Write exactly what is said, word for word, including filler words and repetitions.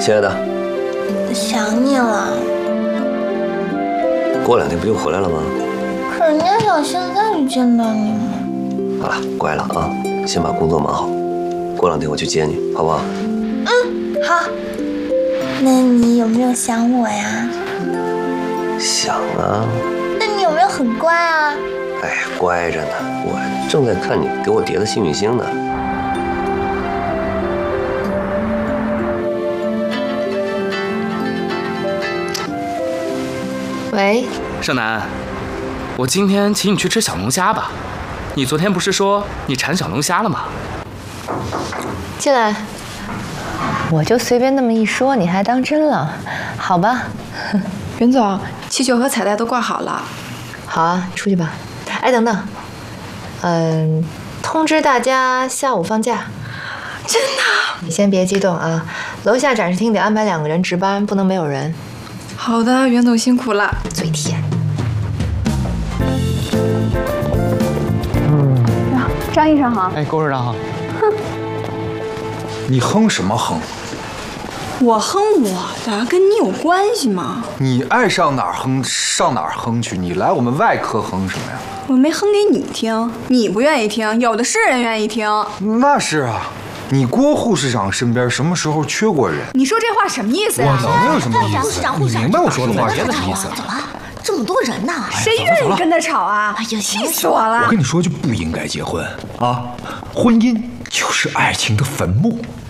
亲爱的， 想你了。 过两天不就回来了吗？ 可人家想现在就见到你吗？ 好了，乖了啊，先把工作忙好，过两天我去接你，好不好？ 嗯，好。那你有没有想我呀？ 想啊。 那你有没有很乖啊？ 哎，乖着呢，我正在看你给我叠的幸运星呢。 喂， 盛楠，我今天请你去吃小龙虾吧。你昨天不是说你馋小龙虾了吗？ 进来。我就随便那么一说，你还当真了？好吧。 袁总，气球和彩带都挂好了。 好啊，出去吧。哎，等等，嗯，通知大家下午放假。 真的？ 你先别激动啊，楼下展示厅得安排两个人值班，不能没有人。 好的，袁总辛苦了。 嘴甜。 张医生好。 哎，龚市长好。 哼， 你哼什么哼？ 我哼我的，跟你有关系吗？ 你爱上哪儿哼上哪儿哼去，你来我们外科哼什么呀？ 我没哼给你听，你不愿意听，有的是人愿意听。 那是啊，你郭护士长身边什么时候缺过人？ 你说这话什么意思呀？ 我能有什么意思？你明白我说的话是什么意思？ 怎么这么多人呢？ 谁愿意跟他吵啊？哎呀，气死我了！ 我跟你说就不应该结婚啊，婚姻就是爱情的坟墓。